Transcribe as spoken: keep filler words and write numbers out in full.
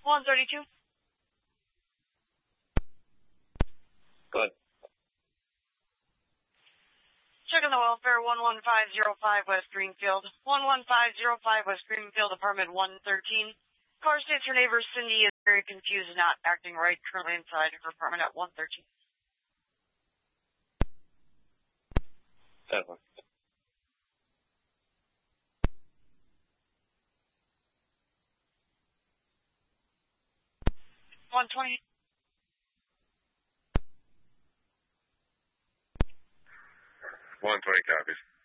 one thirty-two. Good. Checking the welfare, one one five zero five West Greenfield. one one five zero five West Greenfield, apartment one thirteen. Car states her neighbor Cindy is very confused and not acting right, currently inside her apartment at one thirteen. That one. one twenty. one twenty copies.